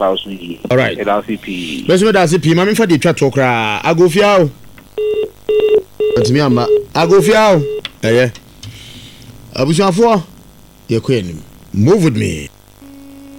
All right. Let's make that CP. Mami for the chat talk. I go fiao. What's me amba? I go fiao. Yeah. Abusuafo. Ye queen. Move with me.